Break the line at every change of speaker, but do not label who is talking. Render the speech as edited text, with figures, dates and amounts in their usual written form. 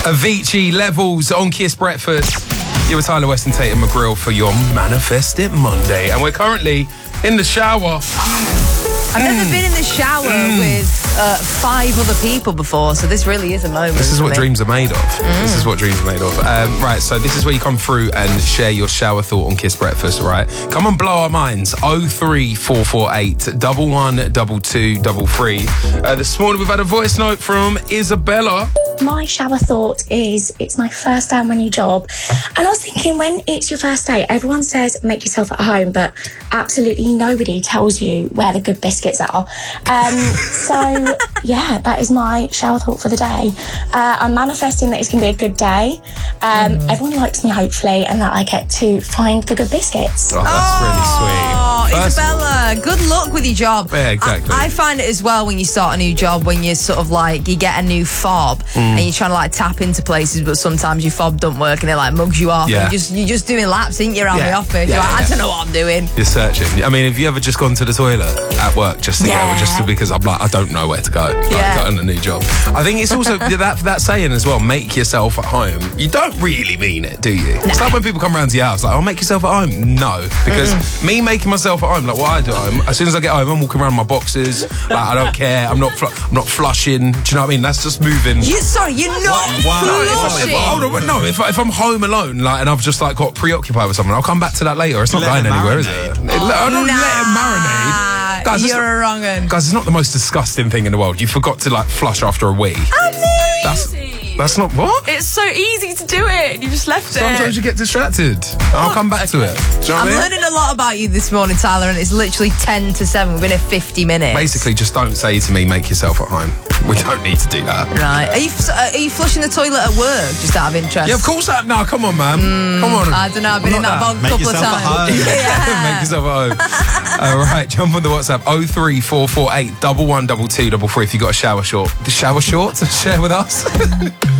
Avicii, Levels on Kiss Breakfast. You were Tyler Weston, Tate and McGrill for your Manifest It Monday. And we're currently in the shower.
I've never been in the shower with 5 other people before, so this really is a moment.
This is what dreams are made of. This is what dreams are made of. Right, so this is where you come through and share your shower thought on Kiss Breakfast, right? Come and blow our minds. 03448 112233. This morning we've had a voice note from Isabella.
My shower thought is it's my first day on my new job. And I was thinking, when it's your first day, everyone says make yourself at home, but absolutely nobody tells you where the good biscuits are. So, yeah, that is my shower thought for the day. I'm manifesting that it's going to be a good day. Everyone likes me, hopefully, and that I get to find the good biscuits.
Oh, that's really sweet.
Isabella, good luck with your job.
Yeah, exactly.
I find it as well when you start a new job, when you're sort of like, you get a new fob and you're trying to like tap into places, but sometimes your fob don't work and it like mugs you off.
Yeah.
And you're just doing laps, ain't you, around the office? You're like, I don't know what I'm doing.
You're searching. I mean, have you ever just gone to the toilet at work just to go, just because I'm like, I don't know where to go. Like, on a new job. I think it's also that saying as well, make yourself at home. You don't really mean it, do you? It's like when people come around to your house, like, oh, make yourself at home. No, because me making myself at home, like what I do at home, as soon as I get home, I'm walking around in my boxes. Like, I don't care. I'm not flushing. Do you know what I mean? That's just moving.
You're not flushing.
If I'm home alone, like, and I've just like got preoccupied with something, I'll come back to that later. It's not going anywhere, is it? I don't let it marinate. Guys,
you're a wrong one.
Guys, it's not the most disgusting thing in the world. You forgot to like flush after a wee. That's not what?
It's so easy to do it. You just left it.
Sometimes you get distracted. I'll come back to it. Do you know what I mean?
I'm learning a lot about you this morning, Tyler, and it's literally 10 to 7. We've been here 50 minutes.
Basically, just don't say to me, make yourself at home. We don't need to do that.
Right. Are you flushing the toilet at work, just out of interest?
Yeah, of course. No, come on, man. Come on.
I don't know. I've been in that bog a couple of times.
Make yourself at home. All right, jump on the WhatsApp 03448 112233 if you got a shower short. The shower shorts, share with us.